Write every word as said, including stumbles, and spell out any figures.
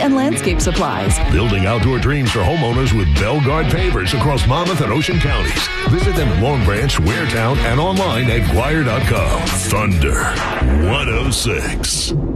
and landscape supplies. Building outdoor dreams for homeowners with Belgard Pavers across Monmouth and Ocean counties. Visit them in Long Branch, Waretown, and online at Guire dot com. Thunder one oh six.